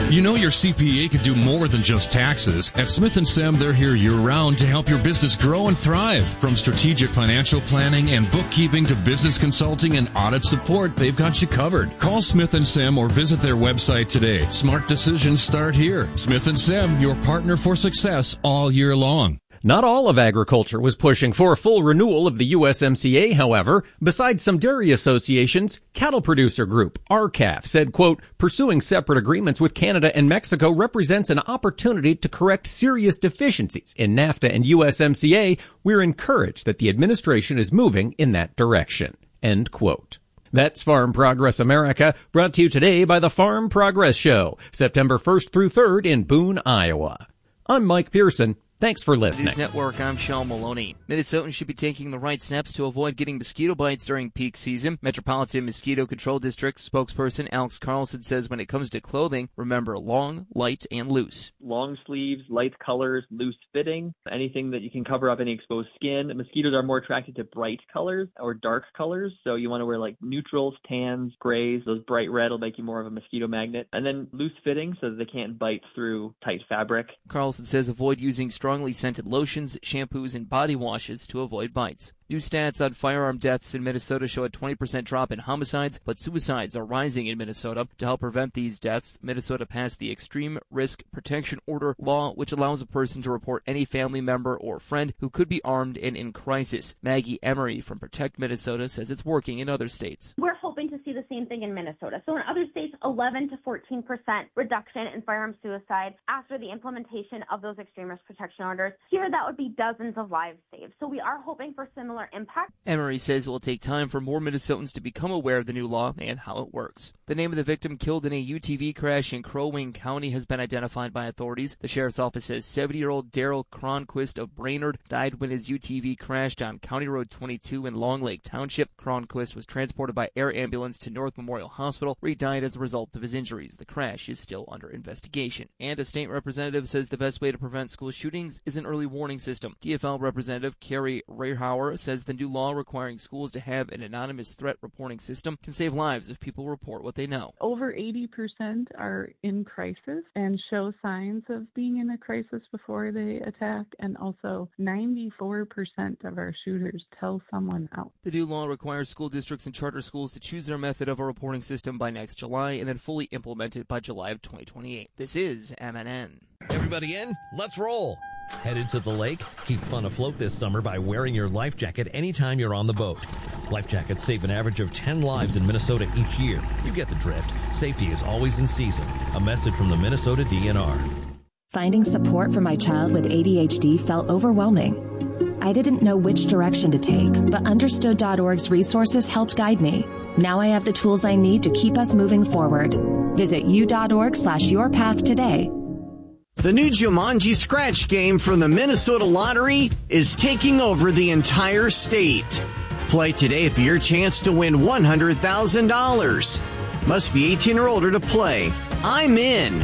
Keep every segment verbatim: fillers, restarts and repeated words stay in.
You know your C P A could do more than just taxes. At Smith and Sam, they're here year-round to help your business grow and thrive. From strategic financial planning and bookkeeping to business consulting and audit support, they've got you covered. Call Smith and Sam or visit their website today. Smart decisions start here. Smith and Sam, your partner for success all year long. Not all of agriculture was pushing for a full renewal of the U S M C A, however. Besides some dairy associations, Cattle Producer Group, R C A F, said, quote, pursuing separate agreements with Canada and Mexico represents an opportunity to correct serious deficiencies in NAFTA and U S M C A. We're encouraged that the administration is moving in that direction, end quote. That's Farm Progress America, brought to you today by the Farm Progress Show, September first through third in Boone, Iowa. I'm Mike Pearson. Thanks for listening. News Network, I'm Sean Maloney. Minnesotans should be taking the right steps to avoid getting mosquito bites during peak season. Metropolitan Mosquito Control District spokesperson Alex Carlson says when it comes to clothing, remember long, light, and loose. Long sleeves, light colors, loose fitting, anything that you can cover up any exposed skin. Mosquitoes are more attracted to bright colors or dark colors, so you want to wear like neutrals, tans, grays. Those bright red will make you more of a mosquito magnet. And then loose fitting so that they can't bite through tight fabric. Carlson says avoid using strong strongly scented lotions, shampoos, and body washes to avoid bites. New stats on firearm deaths in Minnesota show a twenty percent drop in homicides, but suicides are rising in Minnesota. To help prevent these deaths, Minnesota passed the Extreme Risk Protection Order law, which allows a person to report any family member or friend who could be armed and in crisis. Maggie Emery from Protect Minnesota says it's working in other states. We're hoping to see the same thing in Minnesota. So in other states, eleven to fourteen percent reduction in firearm suicide after the implementation of those extreme risk protection orders. Here, that would be dozens of lives saved. So we are hoping for similar impact. Emery says it will take time for more Minnesotans to become aware of the new law and how it works. The name of the victim killed in a U T V crash in Crow Wing County has been identified by authorities. The sheriff's office says seventy-year-old Daryl Cronquist of Brainerd died when his U T V crashed on County Road twenty-two in Long Lake Township. Cronquist was transported by air ambulance to North Memorial Hospital, where he died as a result of his injuries. The crash is still under investigation. And a state representative says the best way to prevent school shootings is an early warning system. D F L Representative Carrie Rehauer says the new law requiring schools to have an anonymous threat reporting system can save lives if people report what they know. Over eighty percent are in crisis and show signs of being in a crisis before they attack, and also ninety-four percent of our shooters tell someone else. The new law requires school districts and charter schools to choose their method of a reporting system by next July and then fully implement it by July of twenty twenty-eight. This is M N N. Everybody in? Let's roll. Headed to the lake? Keep fun afloat this summer by wearing your life jacket anytime you're on the boat. Life jackets save an average of ten lives in Minnesota each year. You get the drift. Safety is always in season. A message from the Minnesota D N R. Finding support for my child with A D H D felt overwhelming. I didn't know which direction to take, but understood dot org's resources helped guide me. Now I have the tools I need to keep us moving forward. Visit u.org slash your path today. The new Jumanji Scratch game from the Minnesota Lottery is taking over the entire state. Play today for your chance to win one hundred thousand dollars. Must be eighteen or older to play. I'm in.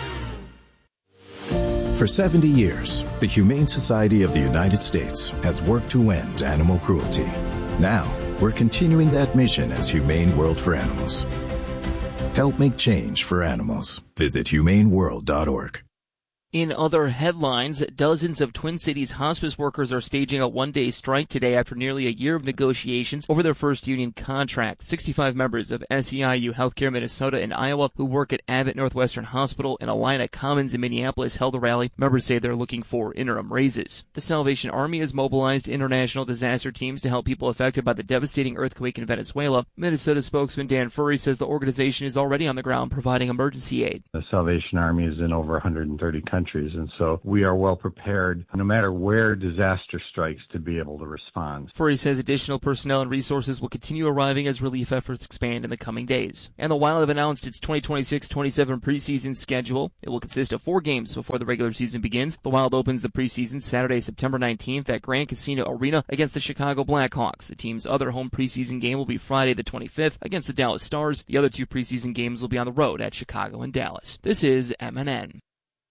For seventy years, the Humane Society of the United States has worked to end animal cruelty. Now, we're continuing that mission as Humane World for Animals. Help make change for animals. Visit humane world dot org. In other headlines, dozens of Twin Cities hospice workers are staging a one-day strike today after nearly a year of negotiations over their first union contract. sixty-five members of S E I U Healthcare Minnesota and Iowa who work at Abbott Northwestern Hospital and Alina Commons in Minneapolis held a rally. Members say they're looking for interim raises. The Salvation Army has mobilized international disaster teams to help people affected by the devastating earthquake in Venezuela. Minnesota spokesman Dan Furry says the organization is already on the ground providing emergency aid. The Salvation Army is in over one hundred thirty countries. Countries, and so we are well prepared, no matter where disaster strikes, to be able to respond. Furry says additional personnel and resources will continue arriving as relief efforts expand in the coming days. And the Wild have announced its twenty twenty-six twenty-seven preseason schedule. It will consist of four games before the regular season begins. The Wild opens the preseason Saturday, September nineteenth at Grand Casino Arena against the Chicago Blackhawks. The team's other home preseason game will be Friday the twenty-fifth against the Dallas Stars. The other two preseason games will be on the road at Chicago and Dallas. This is M N N.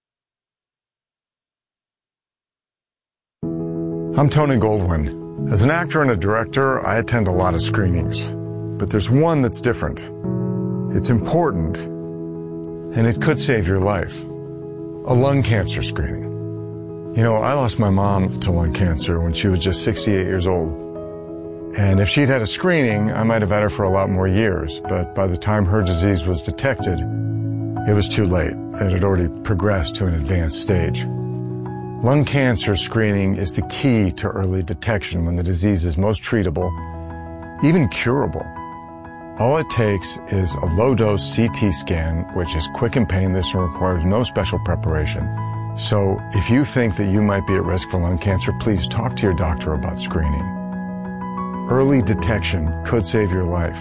I'm Tony Goldwyn. As an actor and a director, I attend a lot of screenings. But there's one that's different. It's important, and it could save your life. A lung cancer screening. You know, I lost my mom to lung cancer when she was just sixty-eight years old. And if she'd had a screening, I might have had her for a lot more years. But by the time her disease was detected, it was too late. It had already progressed to an advanced stage. Lung cancer screening is the key to early detection when the disease is most treatable, even curable. All it takes is a low-dose C T scan, which is quick and painless and requires no special preparation. So if you think that you might be at risk for lung cancer, please talk to your doctor about screening. Early detection could save your life.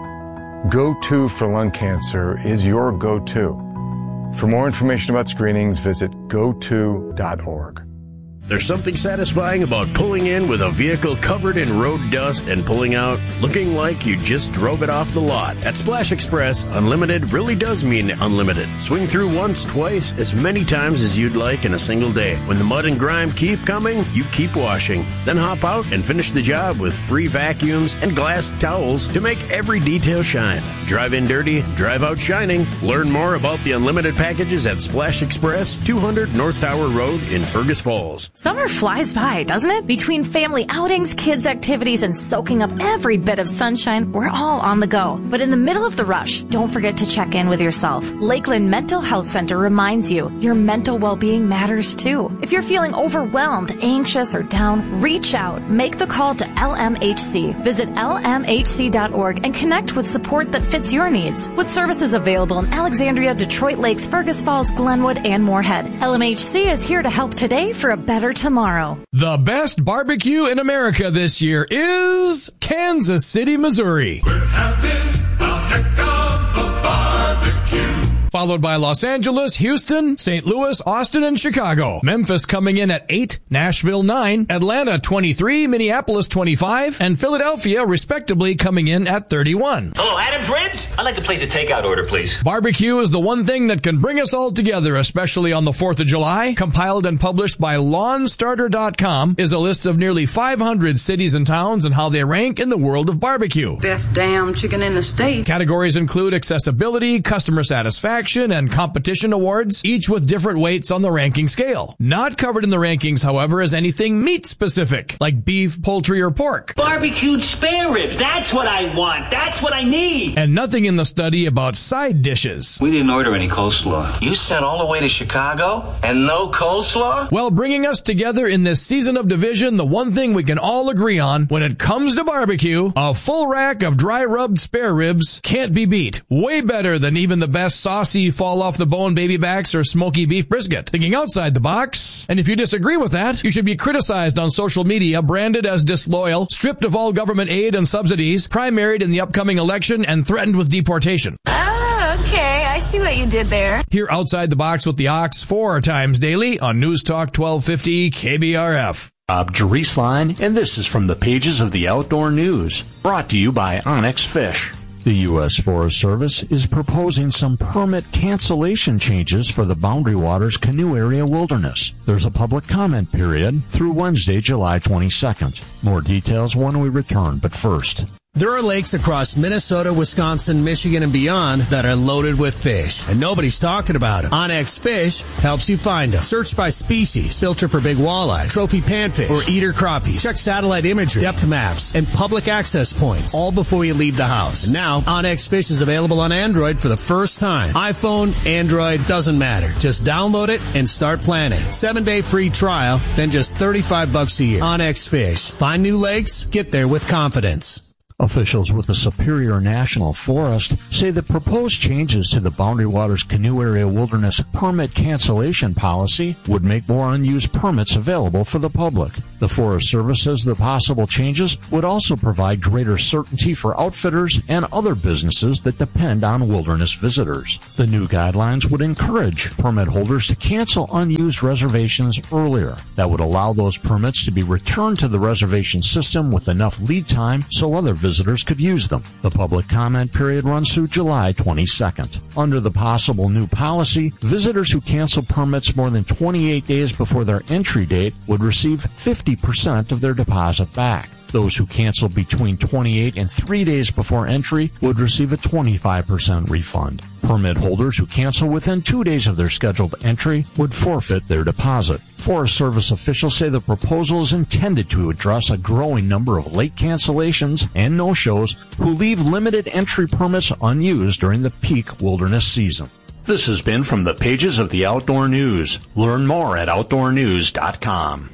Go to for lung cancer is your go-to. For more information about screenings, visit go to dot org. There's something satisfying about pulling in with a vehicle covered in road dust and pulling out looking like you just drove it off the lot. At Splash Express, unlimited really does mean unlimited. Swing through once, twice, as many times as you'd like in a single day. When the mud and grime keep coming, you keep washing. Then hop out and finish the job with free vacuums and glass towels to make every detail shine. Drive in dirty, drive out shining. Learn more about the unlimited packages at Splash Express, two hundred North Tower Road in Fergus Falls. Summer flies by, doesn't it? Between family outings, kids' activities, and soaking up every bit of sunshine, we're all on the go. But in the middle of the rush, don't forget to check in with yourself. Lakeland Mental Health Center reminds you your mental well-being matters too. If you're feeling overwhelmed, anxious, or down, reach out. Make the call to L M H C. Visit L M H C dot org and connect with support that fits your needs. With services available in Alexandria, Detroit Lakes, Fergus Falls, Glenwood, and Moorhead, L M H C is here to help today for a better tomorrow. The best barbecue in America this year is Kansas City, Missouri. We're having a heck of a barbecue. Followed by Los Angeles, Houston, Saint Louis, Austin, and Chicago. Memphis coming in at eight, Nashville nine, Atlanta twenty-three, Minneapolis twenty-five, and Philadelphia respectively coming in at thirty-one. Hello, Adam's Ribs? I'd like to place a takeout order, please. Barbecue is the one thing that can bring us all together, especially on the fourth of July. Compiled and published by lawn starter dot com is a list of nearly five hundred cities and towns and how they rank in the world of barbecue. Best damn chicken in the state. Categories include accessibility, customer satisfaction, and competition awards, each with different weights on the ranking scale. Not covered in the rankings, however, is anything meat-specific, like beef, poultry, or pork. Barbecued spare ribs, that's what I want. That's what I need. And nothing in the study about side dishes. We didn't order any coleslaw. You sent all the way to Chicago and no coleslaw? Well, bringing us together in this season of division, the one thing we can all agree on when it comes to barbecue, a full rack of dry-rubbed spare ribs can't be beat. Way better than even the best saucy fall off the bone baby backs or smoky beef brisket. Thinking outside the box. And if you disagree with that, you should be criticized on social media, branded as disloyal, stripped of all government aid and subsidies, primaried in the upcoming election, and threatened with deportation. Oh, okay. I see what you did there. Hear Outside the Box with the Ox four times daily on News Talk twelve fifty K B R F. Bob Dreesline, and this is from the pages of the Outdoor News, brought to you by Onyx Fish. The U S Forest Service is proposing some permit cancellation changes for the Boundary Waters Canoe Area Wilderness. There's a public comment period through Wednesday, July twenty-second. More details when we return, but first. There are lakes across Minnesota, Wisconsin, Michigan, and beyond that are loaded with fish, and nobody's talking about them. Onyx Fish helps you find them. Search by species, filter for big walleyes, trophy panfish, or eater crappies. Check satellite imagery, depth maps, and public access points, all before you leave the house. And now, Onyx Fish is available on Android for the first time. iPhone, Android, doesn't matter. Just download it and start planning. Seven-day free trial, then just thirty-five bucks a year. Onyx Fish. Find new lakes, get there with confidence. Officials with the Superior National Forest say the proposed changes to the Boundary Waters Canoe Area Wilderness permit cancellation policy would make more unused permits available for the public. The Forest Service says the possible changes would also provide greater certainty for outfitters and other businesses that depend on wilderness visitors. The new guidelines would encourage permit holders to cancel unused reservations earlier. That would allow those permits to be returned to the reservation system with enough lead time so other visitors Visitors could use them. The public comment period runs through July twenty-second. Under the possible new policy, visitors who cancel permits more than twenty-eight days before their entry date would receive fifty percent of their deposit back. Those who cancel between twenty-eight and three days before entry would receive a twenty-five percent refund. Permit holders who cancel within two days of their scheduled entry would forfeit their deposit. Forest Service officials say the proposal is intended to address a growing number of late cancellations and no-shows who leave limited entry permits unused during the peak wilderness season. This has been from the pages of the Outdoor News. Learn more at outdoor news dot com.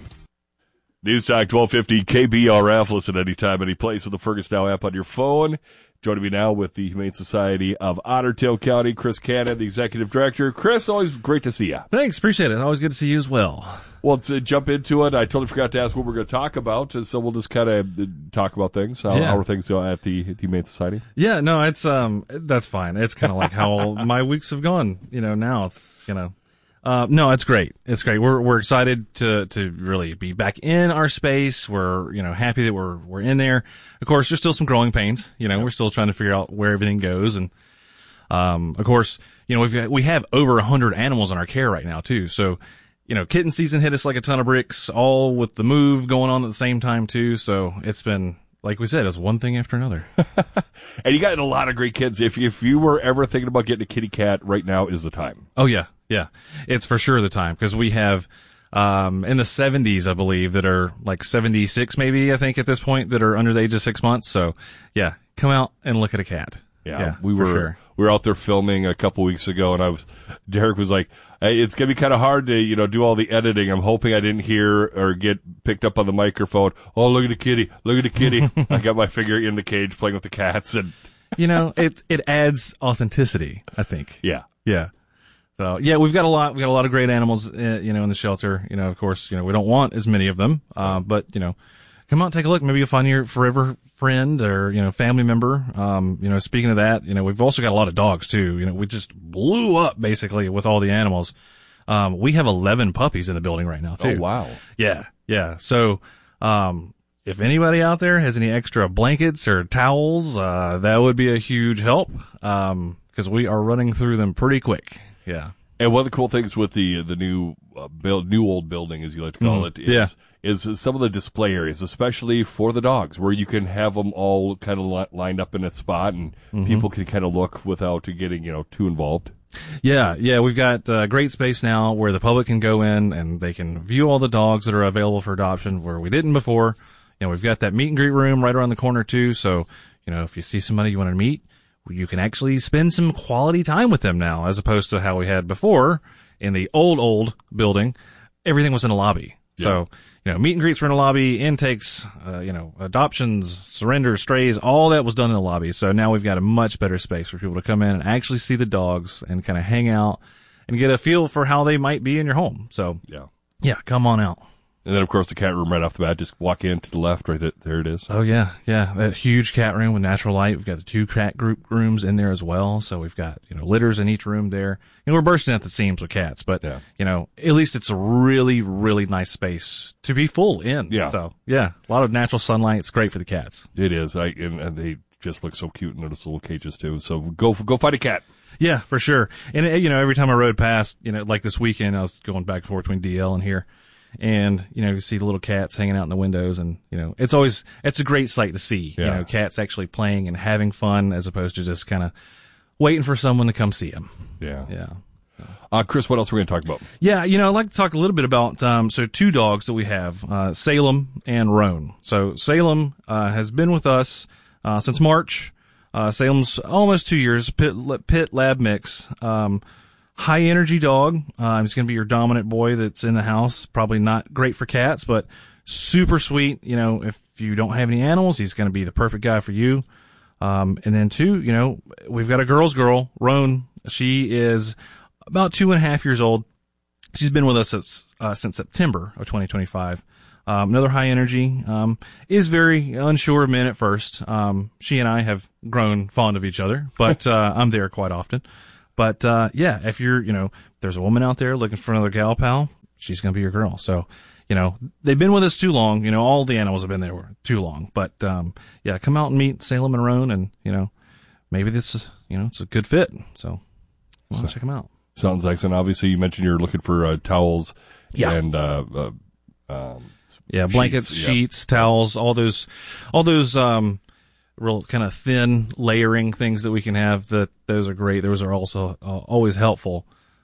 News Talk twelve fifty K B R F. Listen anytime, any place with the Fergus Now app on your phone. Joining me now with the Humane Society of Otter Tail County, Chris Cannon, the Executive Director. Chris, always great to see you. Thanks, appreciate it. Always good to see you as well. Well, to jump into it, I totally forgot to ask what we're going to talk about, so we'll just kind of talk about things. How, Yeah. how are things at the, the Humane Society? Yeah, no, it's um, that's fine. It's kind of like how my weeks have gone. You know, now it's you know, uh, no, it's great. It's great. We're we're excited to to really be back in our space. We're you know happy that we're we're in there. Of course, there's still some growing pains. You know, Yep. we're still trying to figure out where everything goes, and um, of course, you know we've got, we have over a hundred animals in our care right now too. So. You know, kitten season hit us like a ton of bricks, all with the move going on at the same time, too. So it's been, like we said, it's one thing after another. And you got a lot of great kids. If if you were ever thinking about getting a kitty cat, right now is the time. Oh, yeah, yeah. It's for sure the time, because we have um in the seventies, I believe, that are like seventy-six maybe, I think, at this point, that are under the age of six months. So, yeah, come out and look at a cat. Yeah, Yeah, we for were sure. we were out there filming a couple weeks ago, and I was Derek was like, hey, "It's gonna be kind of hard to you know do all the editing. I'm hoping I didn't hear or get picked up on the microphone. Oh, look at the kitty! Look at the kitty! I got my finger in the cage playing with the cats, and You know, it it adds authenticity, I think. yeah, Yeah. So yeah, we've got a lot. We got a lot of great animals, uh, you know, in the shelter. You know, of course, you know, we don't want as many of them, uh, but you know, come out, take a look. Maybe you'll find your forever friend or you know, family member. Um, you know, speaking of that, you know, we've also got a lot of dogs too. You know, we just blew up basically with all the animals. Um, we have eleven puppies in the building right now too. Oh wow, Yeah, yeah. So, um, if anybody out there has any extra blankets or towels, uh, that would be a huge help. Um, because we are running through them pretty quick. Yeah. And one of the cool things with the the new uh, build, new old building, as you like to call Mhm. it, is, Yeah. is some of the display areas, especially for the dogs, where you can have them all kind of li- lined up in a spot, and Mhm. people can kind of look without getting you know too involved. Yeah, yeah, we've got uh, great space now where the public can go in and they can view all the dogs that are available for adoption where we didn't before. You know, we've got that meet and greet room right around the corner too. So, you know, if you see somebody you want to meet, you can actually spend some quality time with them now, as opposed to how we had before in the old, old building. Everything was in a lobby. Yeah. So, you know, meet and greets were in a lobby, intakes, uh, you know, adoptions, surrenders, strays, all that was done in the lobby. So now we've got a much better space for people to come in and actually see the dogs and kind of hang out and get a feel for how they might be in your home. So, Yeah. yeah, come on out. And then, of course, the cat room right off the bat. Just walk in to the left, right there it is. Oh, yeah, yeah. That huge cat room with natural light. We've got the two cat group rooms in there as well. So we've got, you know, litters in each room there. And we're bursting at the seams with cats, but, Yeah. you know, at least it's a really, really nice space to be full in. Yeah. So, yeah, a lot of natural sunlight. It's great for the cats. It is. I and, and they just look so cute in those little cages too. So go go find a cat. Yeah, for sure. And, uh, you know, every time I rode past, you know, like this weekend, I was going back and forth between D L and here. And, you know, you see the little cats hanging out in the windows and, you know, it's always, it's a great sight to see, Yeah. you know, cats actually playing and having fun as opposed to just kind of waiting for someone to come see them. Yeah. Yeah. Uh, Chris, what else are we going to talk about? Yeah, you know, I'd like to talk a little bit about, um, so two dogs that we have, uh, Salem and Roan. So Salem, uh, has been with us, uh, since March. Uh, Salem's almost two years, pit, pit lab mix. Um, high energy dog. Uh, he's going to be your dominant boy that's in the house. Probably not great for cats, but super sweet. You know, if you don't have any animals, he's going to be the perfect guy for you. Um, and then two, you know, we've got a girl's girl, Roan. She is about two and a half years old. She's been with us since, uh, since September of twenty twenty-five. Um, another high energy, um, is very unsure of men at first. Um, she and I have grown fond of each other, but, uh, I'm there quite often. But, uh, yeah, if you're, you know, there's a woman out there looking for another gal pal, she's going to be your girl. So, you know, they've been with us too long. You know, all the animals have been there too long. But, um, yeah, come out and meet Salem and Roan and, you know, maybe this is, you know, it's a good fit. So, well, So- check them out. Sounds excellent. Obviously, you mentioned you're looking for uh, towels Yeah. and uh, uh, um, Yeah, blankets, sheets, sheets, yeah. towels, all those, all those, um, real kind of thin layering things that we can have. That those are great. Those are also uh, always helpful.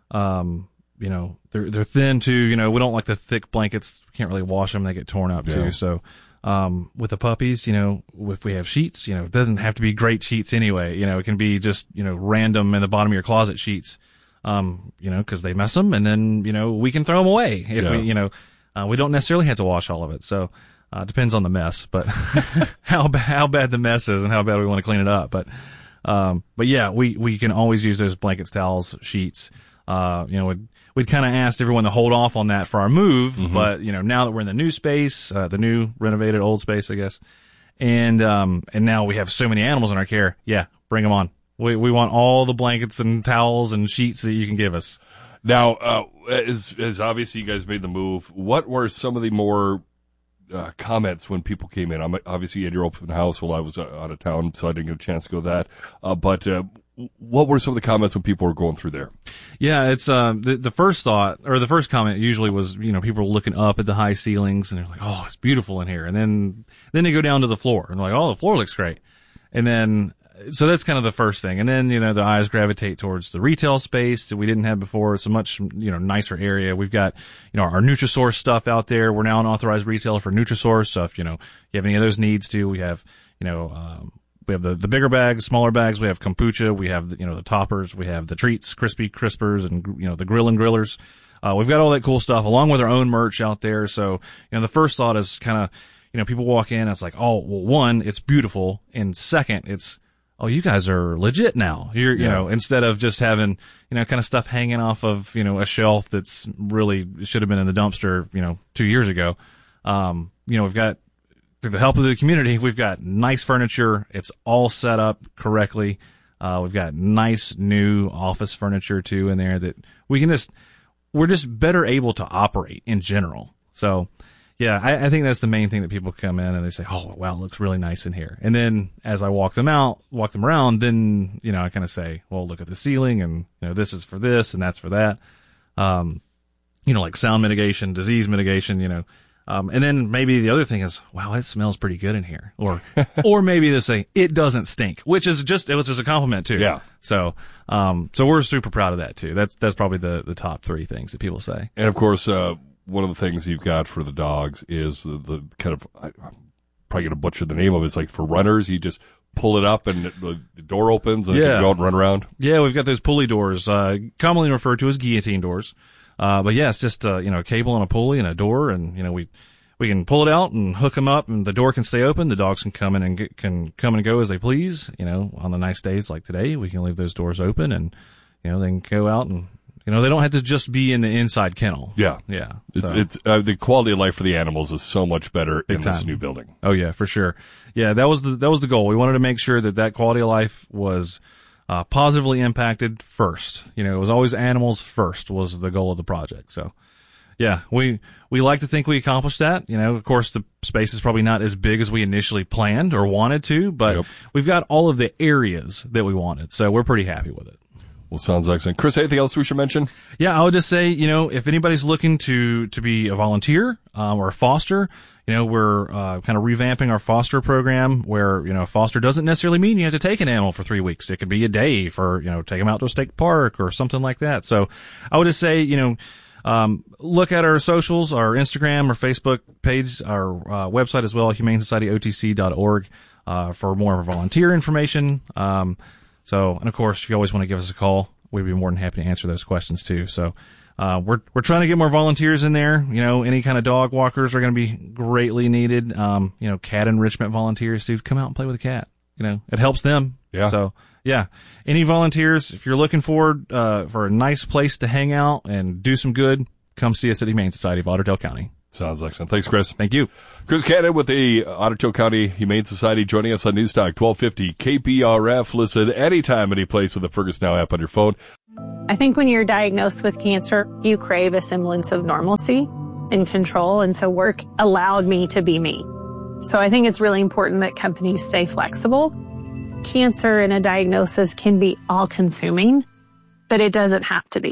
Um, you know, they're they're thin too. You know, we don't like the thick blankets. We can't really wash them; they get torn up Yeah. too. So, um, with the puppies, you know, if we have sheets, you know, it doesn't have to be great sheets anyway. You know, it can be just you know random in the bottom of your closet sheets. Um, you know, because they mess them, and then you know we can throw them away if Yeah. we, you know, uh, we don't necessarily have to wash all of it. So. Uh, depends on the mess, but how ba- how bad the mess is and how bad we want to clean it up. But, um, but yeah, we, we can always use those blankets, towels, sheets. Uh, you know, we'd, we'd kind of asked everyone to hold off on that for our move, Mm-hmm. but you know, now that we're in the new space, uh, the new renovated old space, I guess, and um, and now we have so many animals in our care. Yeah, bring them on. We we want all the blankets and towels and sheets that you can give us. Now, uh, as as obviously you guys made the move, what were some of the more Uh, comments when people came in? I'm obviously you had your open house while I was uh, out of town, so I didn't get a chance to go to that. Uh, but uh, what were some of the comments when people were going through there? Yeah, it's um the the first thought or the first comment usually was you know people were looking up at the high ceilings and they're like, oh, it's beautiful in here, and then then they go down to the floor and they're like, oh, the floor looks great, and then so that's kind of the first thing, and then you know the eyes gravitate towards the retail space that we didn't have before. It's a much you know nicer area. We've got you know our Nutrisource stuff out there. We're now an authorized retailer for Nutrisource. So if you know you have any of those needs too, we have you know um, we have the the bigger bags, smaller bags. We have kombucha. We have the, you know the toppers. We have the treats, crispy crispers, and you know the grill and grillers. Uh, we've got all that cool stuff along with our own merch out there. So you know the first thought is kind of you know people walk in, and it's like, oh well, one, it's beautiful, and second, it's oh, you guys are legit now. You're, you Yeah. know, instead of just having, you know, kind of stuff hanging off of, you know, a shelf that's really should have been in the dumpster, you know, two years ago. Um, you know, we've got, through the help of the community, we've got nice furniture. It's all set up correctly. Uh, we've got nice new office furniture too in there that we can just, we're just better able to operate in general. So, yeah, I, I think that's the main thing that people come in and they say, oh, wow, it looks really nice in here. And then as I walk them out, walk them around, then, you know, I kind of say, well, look at the ceiling and, you know, this is for this and that's for that. Um, you know, like sound mitigation, disease mitigation, you know. Um, and then maybe the other thing is, wow, it smells pretty good in here. Or, or maybe they say, it doesn't stink, which is just, it was just a compliment too. Yeah. So, um, so we're super proud of that too. That's, that's probably the, the top three things that people say. And of course, uh, one of the things you've got for the dogs is the, the kind of, I, I'm probably going to butcher the name of it. It's like for runners, you just pull it up and the, the door opens and Yeah. you can go out and run around. Yeah, we've got those pulley doors, uh, commonly referred to as guillotine doors. Uh, but yeah, it's just, uh, you know, a cable and a pulley and a door, and, you know, we, we can pull it out and hook them up, and the door can stay open. The dogs can come in and get, can come and go as they please. You know, on the nice days like today, we can leave those doors open, and, you know, they can go out and, you know, they don't have to just be in the inside kennel. Yeah. Yeah. It's, So- it's, uh, the quality of life for the animals is so much better Big in this time. new building. Oh yeah, for sure. Yeah, that was the that was the goal. We wanted to make sure that that quality of life was uh, positively impacted first. You know, it was always animals first was the goal of the project. So, yeah, we we like to think we accomplished that. You know, of course, the space is probably not as big as we initially planned or wanted to, but Yep. we've got all of the areas that we wanted, so we're pretty happy with it. Well, sounds excellent. Chris, anything else we should mention? Yeah, I would just say, you know, if anybody's looking to, to be a volunteer, um, or a foster, you know, we're, uh, kind of revamping our foster program where, you know, foster doesn't necessarily mean you have to take an animal for three weeks. It could be a day for, you know, take them out to a state park or something like that. So I would just say, you know, um, look at our socials, our Instagram or Facebook page, our, uh, website as well, humane society o t c dot org, uh, for more volunteer information. Um, So, and of course, if you always want to give us a call, we'd be more than happy to answer those questions too. So, uh, we're, we're trying to get more volunteers in there. You know, any kind of dog walkers are going to be greatly needed. Um, you know, cat enrichment volunteers, dude, come out and play with a cat. You know, it helps them. Yeah. So, yeah. Any volunteers, if you're looking forward, uh, for a nice place to hang out and do some good, come see us at the Humane Society of Otter Tail County. Sounds excellent. Thanks, Chris. Thank you. Chris Cannon with the Otter Tail County Humane Society joining us on Newstalk twelve fifty K P R F. Listen anytime, any place with the Fergus Now app on your phone. I think when you're diagnosed with cancer, you crave a semblance of normalcy and control, and so work allowed me to be me. So I think it's really important that companies stay flexible. Cancer and a diagnosis can be all-consuming, but it doesn't have to be.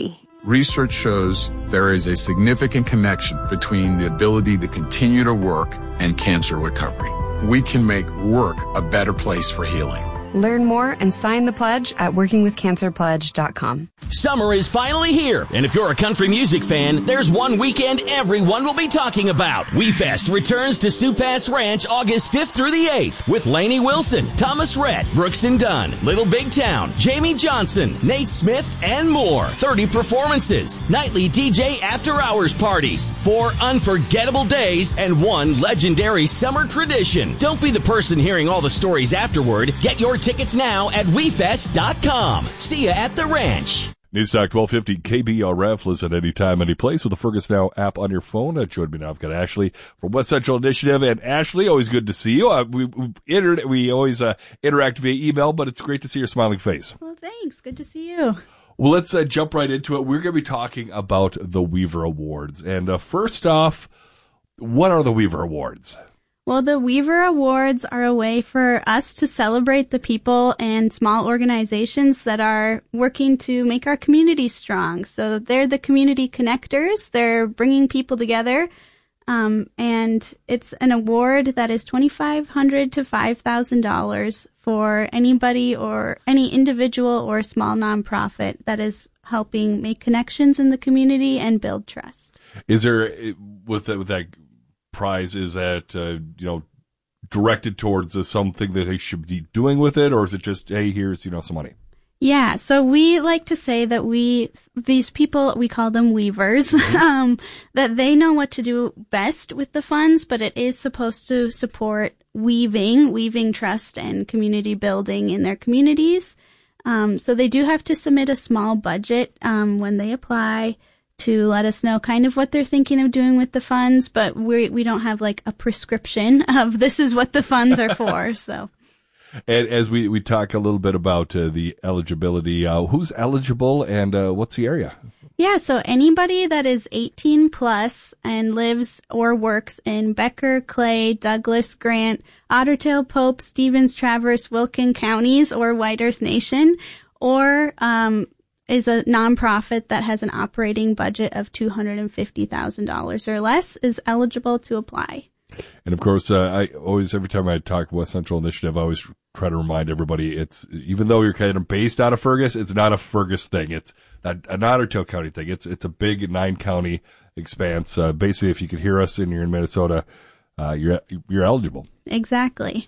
research shows there is a significant connection between the ability to continue to work and cancer recovery. We can make work a better place for healing. Learn more and sign the pledge at working with cancer pledge dot com. Summer is finally here, and if you're a country music fan, there's one weekend everyone will be talking about. WeFest returns to Sioux Pass Ranch August fifth through the eighth with Lainey Wilson, Thomas Rhett, Brooks and Dunn, Little Big Town, Jamie Johnson, Nate Smith, and more. thirty performances, nightly D J after-hours parties, four unforgettable days, and one legendary summer tradition. Don't be the person hearing all the stories afterward. Get your tickets now at we fest dot com. See ya at the ranch. Newstalk twelve fifty K B R F. Listen anytime, any place with the Fergus Now app on your phone. Uh, join me now. I've got Ashley from West Central Initiative. And Ashley, always good to see you. Uh, we we, inter- we always uh, interact via email, but it's great to see your smiling face. Well, thanks. Good to see you. Well, let's uh, jump right into it. We're going to be talking about the Weaver Awards. And uh, first off, what are the Weaver Awards? Well, the Weaver Awards are a way for us to celebrate the people and small organizations that are working to make our community strong. So they're the community connectors. They're bringing people together. Um, and it's an award that is twenty-five hundred dollars to five thousand dollars for anybody or any individual or small nonprofit that is helping make connections in the community and build trust. Is there, with that, with that prize, is that, uh, you know, directed towards uh, something that they should be doing with it, or is it just, hey, here's, you know, some money? Yeah, so we like to say that we, these people, we call them weavers, mm-hmm. um, that they know what to do best with the funds, but it is supposed to support weaving, weaving trust and community building in their communities. Um, so they do have to submit a small budget um, when they apply to let us know kind of what they're thinking of doing with the funds, but we we don't have like a prescription of this is what the funds are for, so. And as we, we talk a little bit about uh, the eligibility, uh, who's eligible and uh, what's the area? Yeah, so anybody that is eighteen plus and lives or works in Becker, Clay, Douglas, Grant, Otter Tail, Pope, Stevens, Traverse, Wilkin counties or White Earth Nation, or um, is a nonprofit that has an operating budget of two hundred fifty thousand dollars or less is eligible to apply. And of course, uh, I always, every time I talk West Central Initiative, I always try to remind everybody, it's, even though you're kind of based out of Fergus, it's not a Fergus thing. It's not an Otter Tail County thing. It's, it's a big nine county expanse. Uh, basically, if you could hear us and you're in Minnesota, uh, you're, you're eligible. Exactly.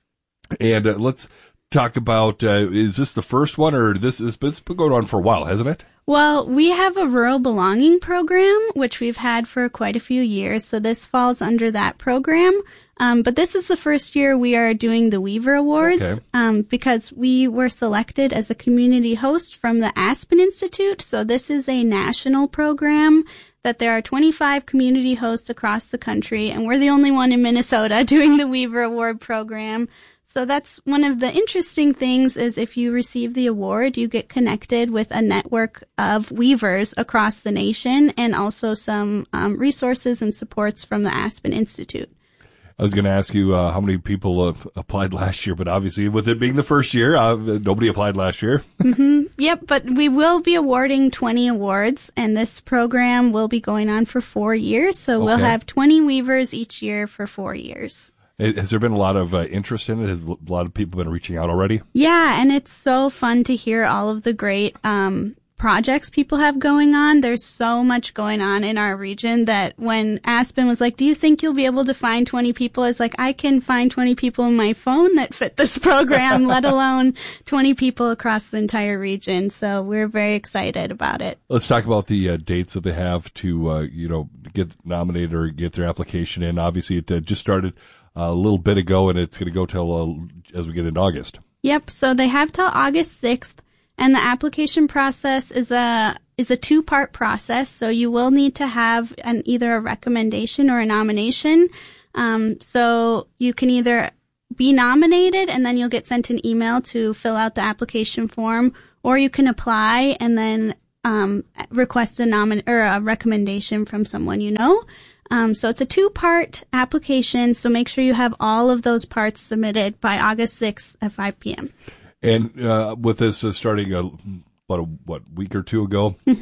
And uh, let's talk about, uh, is this the first one, or this is, it's been going on for a while, hasn't it? Well, we have a rural belonging program, which we've had for quite a few years, so this falls under that program. Um, but this is the first year we are doing the Weaver Awards, okay. um, because we were selected as a community host from the Aspen Institute. So this is a national program that there are twenty-five community hosts across the country, and we're the only one in Minnesota doing the Weaver Award program. So that's one of the interesting things is if you receive the award, you get connected with a network of weavers across the nation and also some um, resources and supports from the Aspen Institute. I was going to ask you uh, how many people uh, applied last year, but obviously with it being the first year, uh, nobody applied last year. Mm-hmm. Yep, but we will be awarding twenty awards, and this program will be going on for four years. So okay. We'll have twenty weavers each year for four years. Has there been a lot of uh, interest in it? Has a lot of people been reaching out already? Yeah, and it's so fun to hear all of the great um, projects people have going on. There's so much going on in our region that when Aspen was like, do you think you'll be able to find twenty people? It's like, I can find twenty people in my phone that fit this program, let alone twenty people across the entire region. So we're very excited about it. Let's talk about the uh, dates that they have to, uh, you know, get nominated or get their application in. Obviously, it uh, just started a little bit ago, and it's going to go till uh, as we get into August. Yep. So they have till August sixth, and the application process is a is a two part process. So you will need to have an either a recommendation or a nomination. Um, so you can either be nominated, and then you'll get sent an email to fill out the application form, or you can apply and then um, request a nomin or a recommendation from someone you know. Um, so it's a two-part application, so make sure you have all of those parts submitted by August sixth at five p.m. And uh, with this uh, starting a, about a what, week or two ago, mm-hmm.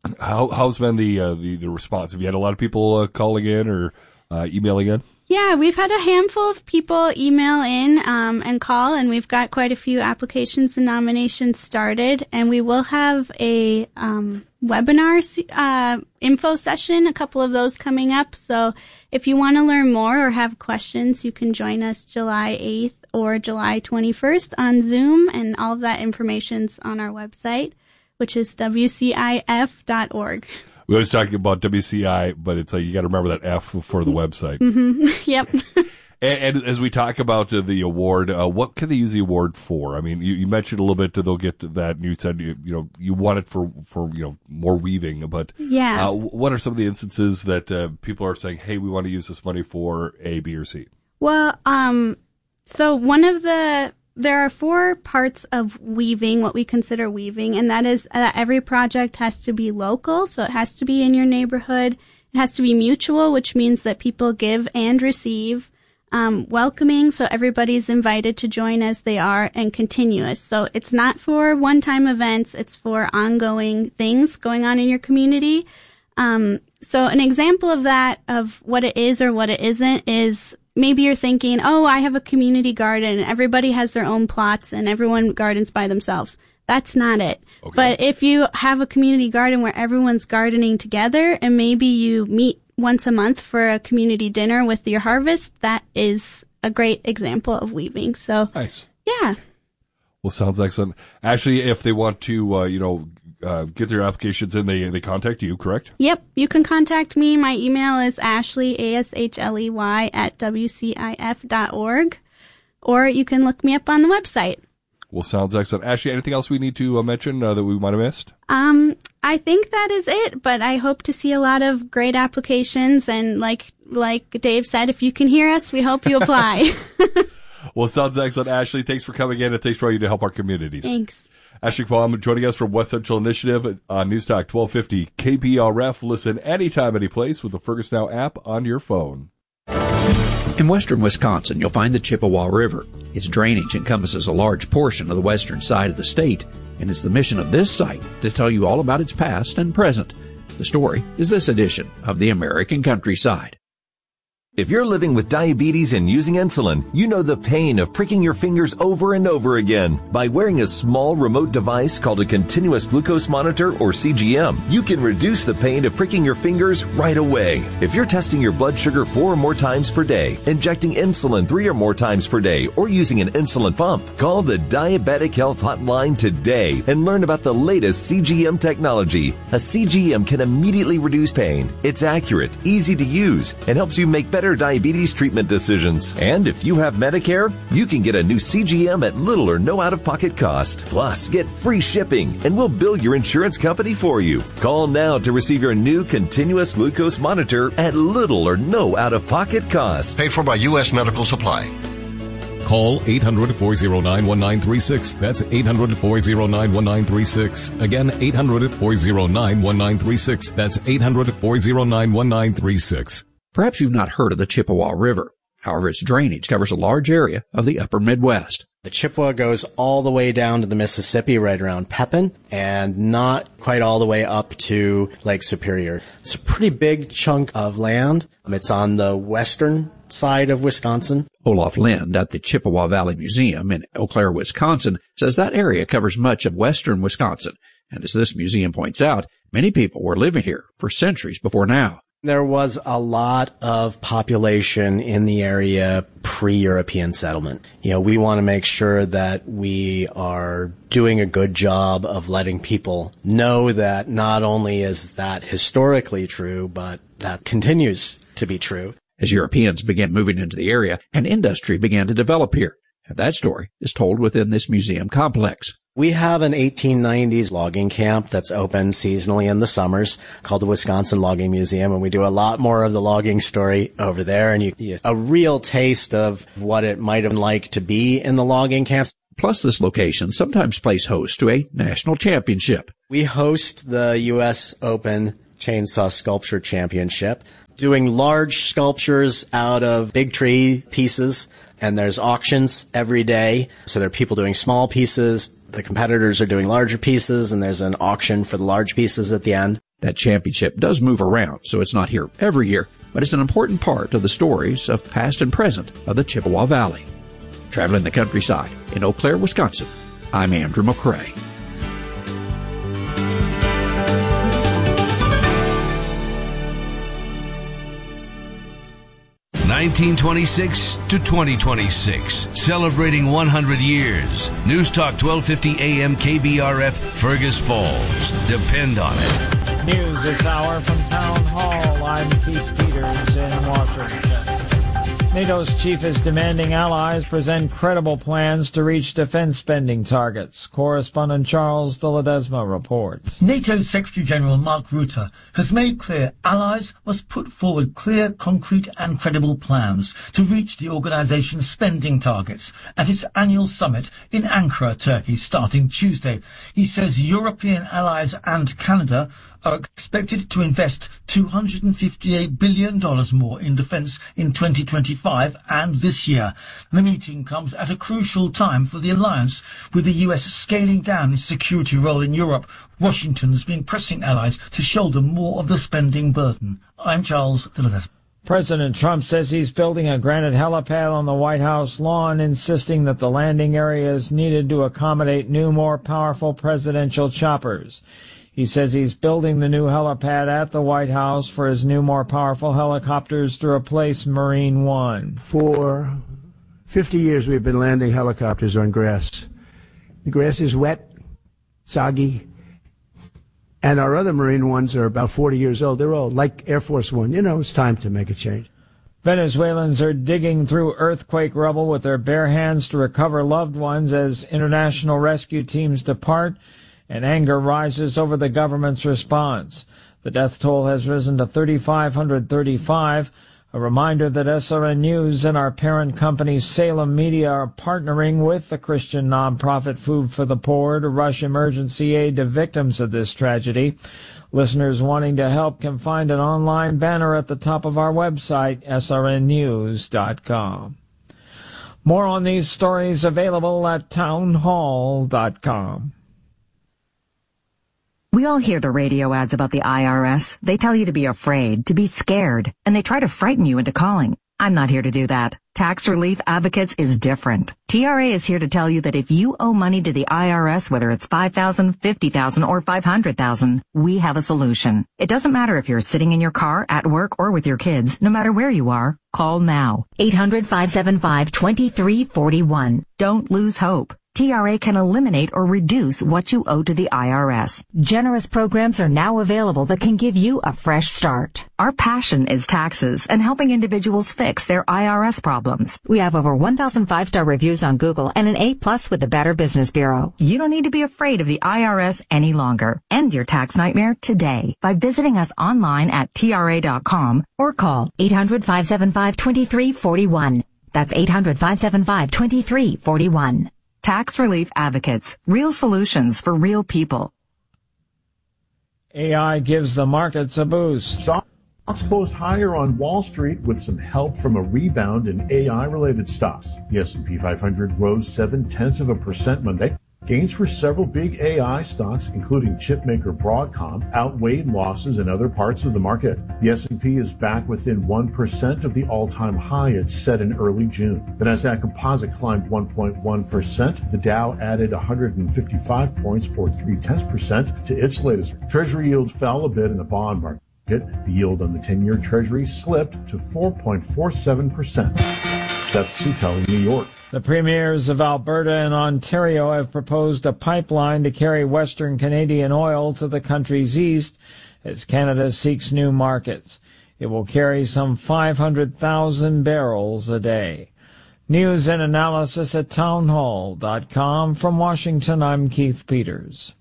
How, how's been the, uh, the, the response? Have you had a lot of people uh, calling in or uh, emailing in? Yeah, we've had a handful of people email in um, and call, and we've got quite a few applications and nominations started. And we will have a um, webinar uh, info session, a couple of those coming up. So if you want to learn more or have questions, you can join us July eighth or July twenty-first on Zoom, and all of that information's on our website, which is W C I F dot org. We always talking about W C I, but it's like you got to remember that F for the website. Mm-hmm. Yep. and, and as we talk about uh, the award, uh, what can they use the award for? I mean, you, you mentioned a little bit that they'll get to that, and you said you, you know you want it for, for you know more weaving, but yeah. Uh, what are some of the instances that uh, people are saying, hey, we want to use this money for A, B, or C? Well, um, so one of the There are four parts of weaving, what we consider weaving, and that is that every project has to be local, so it has to be in your neighborhood. It has to be mutual, which means that people give and receive. Um, welcoming, so everybody's invited to join as they are, and continuous. So it's not for one-time events, it's for ongoing things going on in your community. Um, so an example of that, of what it is or what it isn't, is maybe you're thinking, oh, I have a community garden and everybody has their own plots and everyone gardens by themselves. That's not it. Okay. But if you have a community garden where everyone's gardening together and maybe you meet once a month for a community dinner with your harvest, that is a great example of weaving. So, nice. Yeah. Well, sounds excellent. Actually, if they want to, uh, you know, Uh, get their applications in, they they contact you, correct? Yep. You can contact me. My email is Ashley, A S H L E Y, at W C I F dot org. Or you can look me up on the website. Well, sounds excellent. Ashley, anything else we need to uh, mention uh, that we might have missed? Um, I think that is it, but I hope to see a lot of great applications. And like like Dave said, if you can hear us, we hope you apply. Well, sounds excellent. Ashley, thanks for coming in, and thanks for all you do to help our communities. Thanks. Ashley Qualm joining us from West Central Initiative on Newstalk twelve fifty K P R F. Listen anytime, any place with the Fergus Now app on your phone. In western Wisconsin, you'll find the Chippewa River. Its drainage encompasses a large portion of the western side of the state, and it's the mission of this site to tell you all about its past and present. The story is this edition of the American Countryside. If you're living with diabetes and using insulin, you know the pain of pricking your fingers over and over again. By wearing a small remote device called a continuous glucose monitor, or C G M, you can reduce the pain of pricking your fingers right away. If you're testing your blood sugar four or more times per day, injecting insulin three or more times per day, or using an insulin pump, call the Diabetic Health Hotline today and learn about the latest C G M technology. A C G M can immediately reduce pain. It's accurate, easy to use, and helps you make better diabetes treatment decisions. And if you have Medicare, you can get a new C G M at little or no out-of-pocket cost. Plus, get free shipping, and we'll bill your insurance company for you. Call now to receive your new continuous glucose monitor at little or no out-of-pocket cost. Paid for by U S Medical Supply. Call eight hundred, four oh nine, one nine three six. That's eight hundred, four oh nine, one nine three six. Again, eight hundred, four oh nine, one nine three six. That's eight hundred, four oh nine, one nine three six. Perhaps you've not heard of the Chippewa River. However, its drainage covers a large area of the upper Midwest. The Chippewa goes all the way down to the Mississippi, right around Pepin, and not quite all the way up to Lake Superior. It's a pretty big chunk of land. It's on the western side of Wisconsin. Olaf Lind at the Chippewa Valley Museum in Eau Claire, Wisconsin, says that area covers much of western Wisconsin. And as this museum points out, many people were living here for centuries before now. There was a lot of population in the area pre-European settlement. You know, we want to make sure that we are doing a good job of letting people know that not only is that historically true, but that continues to be true. As Europeans began moving into the area, an industry began to develop here. And that story is told within this museum complex. We have an eighteen nineties logging camp that's open seasonally in the summers called the Wisconsin Logging Museum, and we do a lot more of the logging story over there, and you get a real taste of what it might have been like to be in the logging camps. Plus, this location sometimes plays host to a national championship. We host the U S Open Chainsaw Sculpture Championship, doing large sculptures out of big tree pieces, and there's auctions every day. So there are people doing small pieces. The competitors are doing larger pieces, and there's an auction for the large pieces at the end. That championship does move around, so it's not here every year, but it's an important part of the stories of past and present of the Chippewa Valley. Traveling the countryside in Eau Claire, Wisconsin, I'm Andrew McCrae. nineteen twenty-six to twenty twenty-six, celebrating one hundred years. News Talk twelve fifty A M K B R F, Fergus Falls. Depend on it. News this hour from Town Hall. I'm Keith Peters in Washington. NATO's chief is demanding allies present credible plans to reach defense spending targets. Correspondent Charles de Ledesma reports. NATO Secretary-General Mark Rutte has made clear allies must put forward clear, concrete and credible plans to reach the organization's spending targets at its annual summit in Ankara, Turkey, starting Tuesday. He says European allies and Canada are expected to invest two hundred fifty-eight billion dollars more in defense in twenty twenty-five and this year. The meeting comes at a crucial time for the alliance, with the U S scaling down its security role in Europe. Washington's been pressing allies to shoulder more of the spending burden. I'm Charles de Ledesma. President Trump says he's building a granite helipad on the White House lawn, insisting that the landing area is needed to accommodate new, more powerful presidential choppers. He says he's building the new helipad at the White House for his new, more powerful helicopters to replace Marine One. For fifty years, we've been landing helicopters on grass. The grass is wet, soggy, and our other Marine Ones are about forty years old. They're old, like Air Force One. You know, it's time to make a change. Venezuelans are digging through earthquake rubble with their bare hands to recover loved ones as international rescue teams depart, and anger rises over the government's response. The death toll has risen to three thousand five hundred thirty-five. A reminder that S R N News and our parent company Salem Media are partnering with the Christian nonprofit Food for the Poor to rush emergency aid to victims of this tragedy. Listeners wanting to help can find an online banner at the top of our website, S R N news dot com. More on these stories available at town hall dot com. We all hear the radio ads about the I R S. They tell you to be afraid, to be scared, and they try to frighten you into calling. I'm not here to do that. Tax Relief Advocates is different. T R A is here to tell you that if you owe money to the I R S, whether it's five thousand dollars, fifty thousand dollars, or five hundred thousand dollars, we have a solution. It doesn't matter if you're sitting in your car, at work, or with your kids. No matter where you are, call now. eight hundred, five seven five, two three four one. Don't lose hope. T R A can eliminate or reduce what you owe to the I R S. Generous programs are now available that can give you a fresh start. Our passion is taxes and helping individuals fix their I R S problems. We have over one thousand five-star reviews on Google and an A plus with the Better Business Bureau. You don't need to be afraid of the I R S any longer. End your tax nightmare today by visiting us online at T R A dot com or call eight hundred, five seven five, two three four one. That's eight hundred, five seven five, two three four one. Tax Relief Advocates. Real solutions for real people. A I gives the markets a boost. Stocks closed higher on Wall Street with some help from a rebound in A I-related stocks. The S and P five hundred rose seven-tenths of a percent Monday. Gains for several big A I stocks, including chipmaker Broadcom, outweighed losses in other parts of the market. The S and P is back within one percent of the all-time high it set in early June. The Nasdaq Composite climbed one point one percent. The Dow added one hundred fifty-five points, or three-tenths percent, to its latest. Treasury yields fell a bit in the bond market. The yield on the ten-year Treasury slipped to four point four seven percent. Seth Sutel in New York. The premiers of Alberta and Ontario have proposed a pipeline to carry Western Canadian oil to the country's east as Canada seeks new markets. It will carry some five hundred thousand barrels a day. News and analysis at town hall dot com. From Washington, I'm Keith Peters.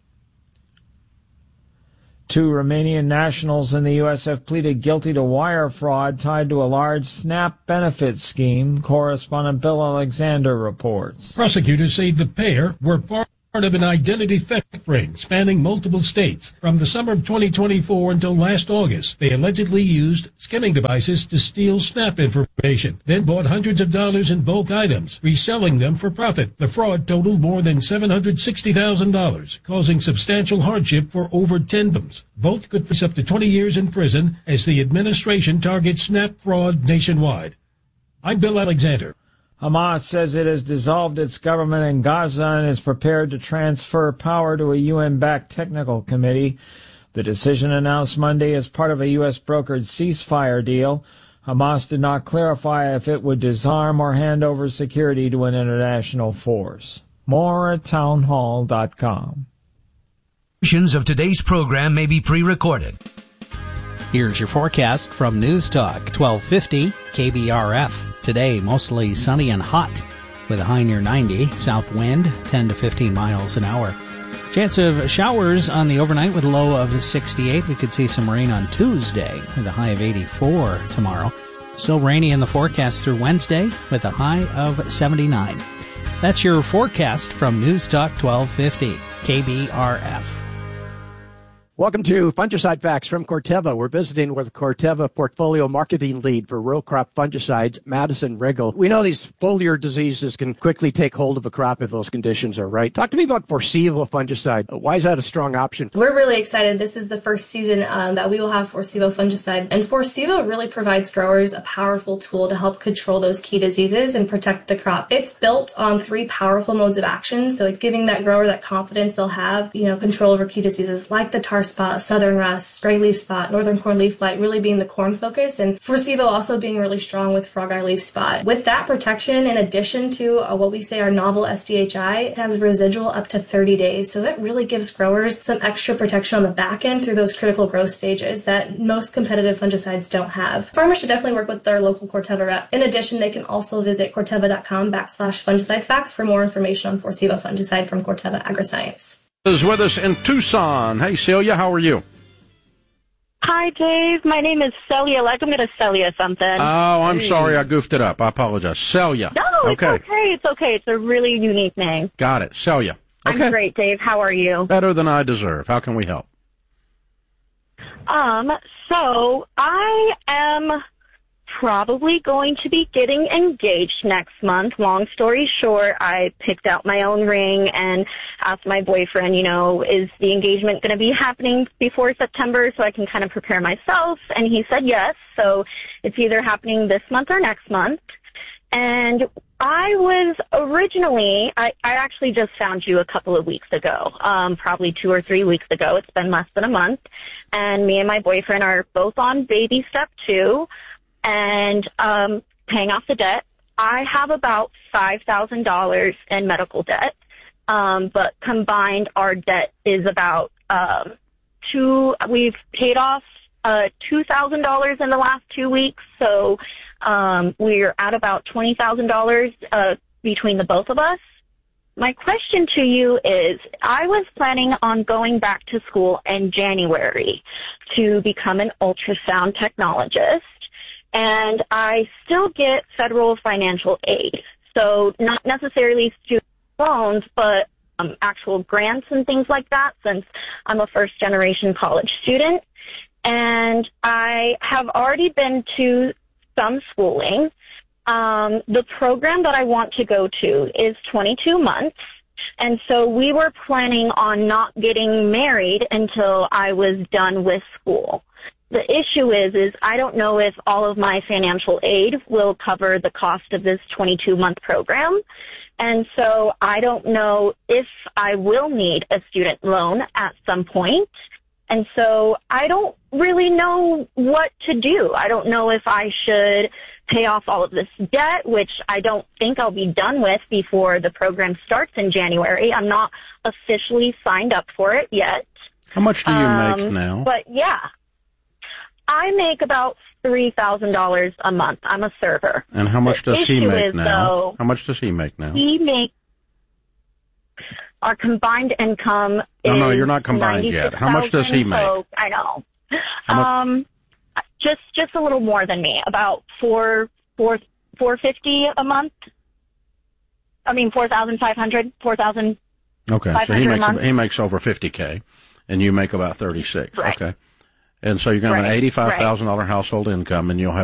Two Romanian nationals in the U S have pleaded guilty to wire fraud tied to a large SNAP benefit scheme. Correspondent Bill Alexander reports. Prosecutors say the pair were part part of an identity theft ring spanning multiple states. From the summer of twenty twenty-four until last August, they allegedly used skimming devices to steal SNAP information, then bought hundreds of dollars in bulk items, reselling them for profit. The fraud totaled more than seven hundred sixty thousand dollars, causing substantial hardship for over ten victims. Both could face up to twenty years in prison as the administration targets SNAP fraud nationwide. I'm Bill Alexander. Hamas says it has dissolved its government in Gaza and is prepared to transfer power to a U N-backed technical committee. The decision announced Monday as part of a U S brokered ceasefire deal. Hamas did not clarify if it would disarm or hand over security to an international force. More at townhall dot com. Portions of today's program may be pre-recorded. Here's your forecast from News Talk twelve fifty K B R F. Today, mostly sunny and hot with a high near ninety. South wind, ten to fifteen miles an hour. Chance of showers on the overnight with a low of sixty-eight. We could see some rain on Tuesday with a high of eighty-four tomorrow. Still rainy in the forecast through Wednesday with a high of seventy-nine. That's your forecast from News Talk twelve fifty K B R F. Welcome to Fungicide Facts from Corteva. We're visiting with Corteva Portfolio Marketing Lead for Row Crop Fungicides, Madison Riggle. We know these foliar diseases can quickly take hold of a crop if those conditions are right. Talk to me about Forcivo fungicide. Why is that a strong option? We're really excited. This is the first season um, that we will have Forcivo fungicide. And Forcivo really provides growers a powerful tool to help control those key diseases and protect the crop. It's built on three powerful modes of action, so it's giving that grower that confidence they'll have, you know, control over key diseases like the tar spot, southern rust, gray leaf spot, northern corn leaf blight really being the corn focus, and Forcivo also being really strong with frog eye leaf spot. With that protection, in addition to uh, what we say our novel S D H I, it has residual up to thirty days, so that really gives growers some extra protection on the back end through those critical growth stages that most competitive fungicides don't have. Farmers should definitely work with their local Corteva rep. In addition, they can also visit corteva.com backslash fungicide facts for more information on Forcivo fungicide from Corteva Agriscience. Is with us in Tucson. Hey, Celia, how are you? Hi, Dave. My name is Celia. Like I'm going to sell you something. Oh, I'm hey. sorry. I goofed it up. I apologize. Celia. No, it's okay. okay. It's okay. It's a really unique name. Got it. Celia. Okay. I'm great, Dave. How are you? Better than I deserve. How can we help? Um, so I am probably going to be getting engaged next month. Long story short, I picked out my own ring and asked my boyfriend, you know, is the engagement going to be happening before September so I can kind of prepare myself? And he said yes. So it's either happening this month or next month. And I was originally, I, I actually just found you a couple of weeks ago, um, probably two or three weeks ago. It's been less than a month. And me and my boyfriend are both on baby step two and um, paying off the debt. I have about five thousand dollars in medical debt, um, but combined our debt is about um, two, we've paid off uh, two thousand dollars in the last two weeks, so um, we're at about twenty thousand dollars uh, between the both of us. My question to you is, I was planning on going back to school in January to become an ultrasound technologist, and I still get federal financial aid. So not necessarily student loans, but um, actual grants and things like that, since I'm a first-generation college student. And I have already been to some schooling. Um, the program that I want to go to is twenty-two months. And so we were planning on not getting married until I was done with school. The issue is, is I don't know if all of my financial aid will cover the cost of this twenty-two month program. And so I don't know if I will need a student loan at some point. And so I don't really know what to do. I don't know if I should pay off all of this debt, which I don't think I'll be done with before the program starts in January. I'm not officially signed up for it yet. How much do you um, make now? But yeah, I make about three thousand dollars a month. I'm a server. And how much the does he make is, now? Though, how much does he make now? He makes our combined income no, is no, you're not combined yet. How much does he make? So, I know. Um, just just a little more than me, about four four four fifty a month. I mean four thousand five hundred, four thousand Okay, so he makes he makes over fifty K, and you make about thirty-six. Right. Okay, and so you're going to have Right, an eighty-five thousand right. dollars household income, and you'll have